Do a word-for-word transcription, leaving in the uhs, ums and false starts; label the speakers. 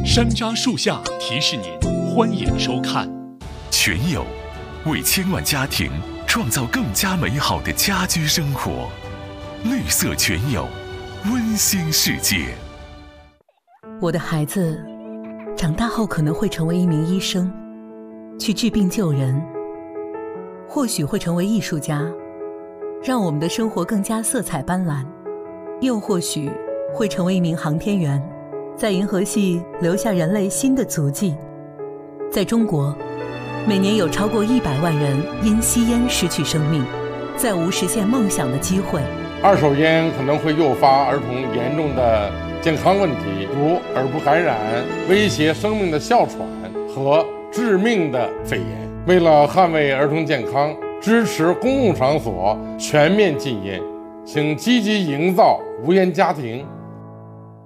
Speaker 1: 山楂树下提示您，欢迎收看。
Speaker 2: 全友为千万家庭创造更加美好的家居生活，绿色全友，温馨世界。
Speaker 3: 我的孩子长大后可能会成为一名医生，去治病救人，或许会成为艺术家，让我们的生活更加色彩斑斓，又或许会成为一名航天员，在银河系留下人类新的足迹。在中国，每年有超过一百万人因吸烟失去生命，再无实现梦想的机会。
Speaker 4: 二手烟可能会诱发儿童严重的健康问题，如耳部感染、威胁生命的哮喘和致命的肺炎。为了捍卫儿童健康，支持公共场所全面禁烟，请积极营造无烟家庭。